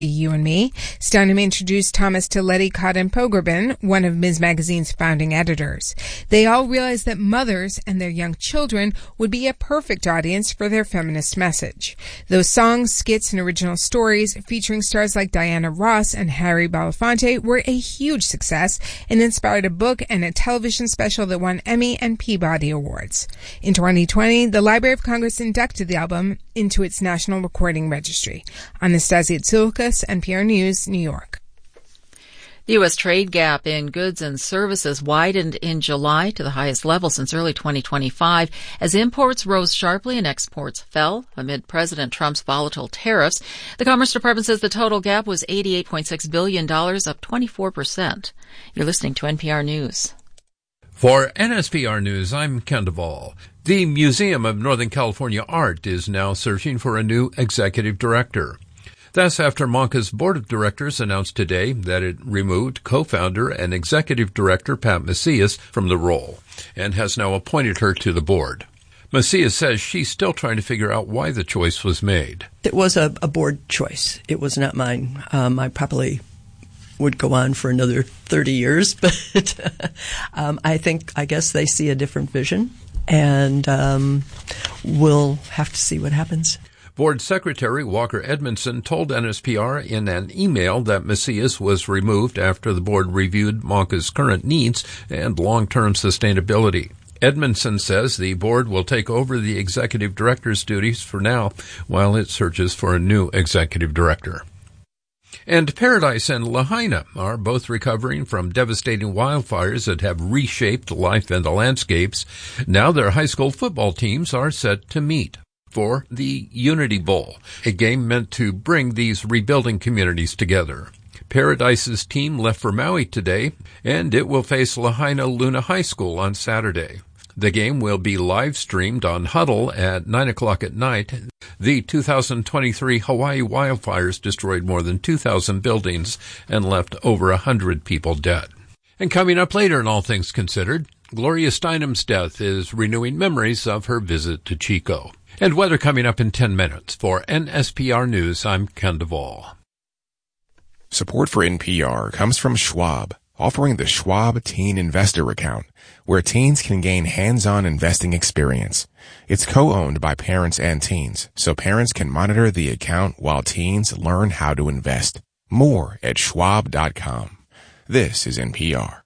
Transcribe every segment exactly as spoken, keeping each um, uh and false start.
You and Me. Steinem introduced Thomas to Letty Cotton Pogrebin, one of Ms. Magazine's founding editors. They all realized that mothers and their young children would be a perfect audience for their feminist message. Those songs, skits, and original stories featuring stars like Diana Ross and Harry Belafonte were a huge success and inspired a book and a television special that won Emmy and Peabody Awards. In twenty twenty, the Library of Congress inducted the album into its National Recording Registry. Anastasia Tsoukas, N P R News, New York. The U S trade gap in goods and services widened in July to the highest level since early twenty twenty-five as imports rose sharply and exports fell amid President Trump's volatile tariffs. The Commerce Department says the total gap was eighty-eight point six billion dollars, up twenty-four percent. You're listening to N P R News. For N S P R News, I'm Ken Duvall. The Museum of Northern California Art is now searching for a new executive director. That's after M O N C's board of directors announced today that it removed co-founder and executive director Pat Macias from the role and has now appointed her to the board. Macias says she's still trying to figure out why the choice was made. It was a, a board choice. It was not mine. Um, I probably would go on for another thirty years, but um, I think, I guess they see a different vision, and um, we'll have to see what happens. Board Secretary Walker Edmondson told N S P R in an email that Macias was removed after the board reviewed M O N C's current needs and long-term sustainability. Edmondson says the board will take over the executive director's duties for now while it searches for a new executive director. And Paradise and Lahaina are both recovering from devastating wildfires that have reshaped life and the landscapes. Now their high school football teams are set to meet for the Unity Bowl, a game meant to bring these rebuilding communities together. Paradise's team left for Maui today, and it will face Lahaina Luna High School on Saturday. The game will be live-streamed on Huddle at nine o'clock at night. The two thousand twenty-three Hawaii wildfires destroyed more than two thousand buildings and left over one hundred people dead. And coming up later in All Things Considered, Gloria Steinem's death is renewing memories of her visit to Chico. And weather coming up in ten minutes. For N S P R News, I'm Ken Duvall. Support for N P R comes from Schwab, offering the Schwab Teen Investor Account, where teens can gain hands-on investing experience. It's co-owned by parents and teens, so parents can monitor the account while teens learn how to invest. More at schwab dot com. This is N P R.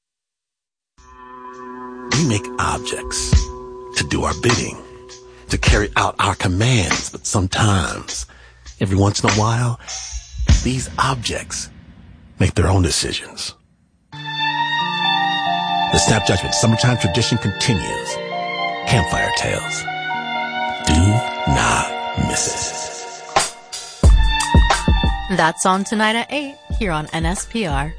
We make objects to do our bidding, to carry out our commands, but sometimes, every once in a while, these objects make their own decisions. The Snap Judgment Summertime tradition continues. Campfire Tales. Do not miss it. That's on tonight at eight here on N S P R.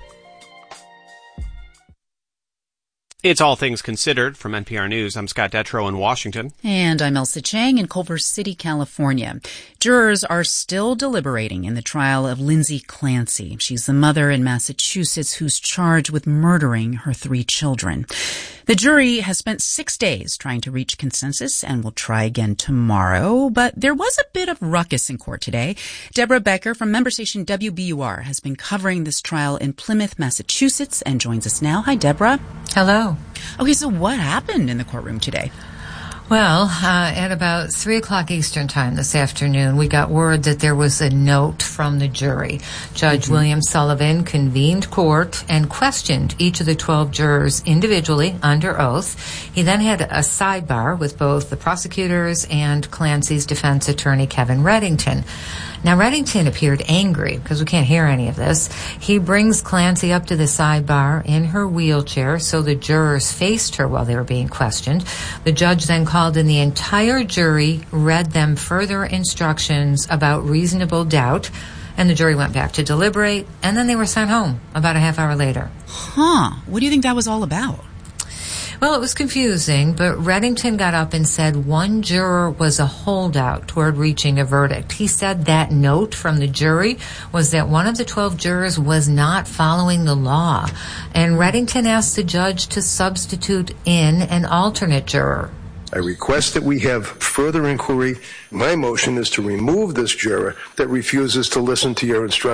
It's All Things Considered from N P R News. I'm Scott Detrow in Washington. And I'm Elsa Chang in Culver City, California. Jurors are still deliberating in the trial of Lindsay Clancy. She's the mother in Massachusetts who's charged with murdering her three children. The jury has spent six days trying to reach consensus and will try again tomorrow. But there was a bit of ruckus in court today. Deborah Becker from member station W B U R has been covering this trial in Plymouth, Massachusetts, and joins us now. Hi, Deborah. Hello. Okay, so what happened in the courtroom today? Well, uh, at about three o'clock Eastern time this afternoon, we got word that there was a note from the jury. Judge mm-hmm. William Sullivan convened court and questioned each of the twelve jurors individually under oath. He then had a sidebar with both the prosecutors and Clancy's defense attorney, Kevin Reddington. Now, Reddington appeared angry because we can't hear any of this. He brings Clancy up to the sidebar in her wheelchair so the jurors faced her while they were being questioned. The judge then called in the entire jury, read them further instructions about reasonable doubt, and the jury went back to deliberate, and then they were sent home about a half hour later. Huh. What do you think that was all about? Well, it was confusing, but Reddington got up and said one juror was a holdout toward reaching a verdict. He said that note from the jury was that one of the twelve jurors was not following the law. And Reddington asked the judge to substitute in an alternate juror. I request that we have further inquiry. My motion is to remove this juror that refuses to listen to your instructions.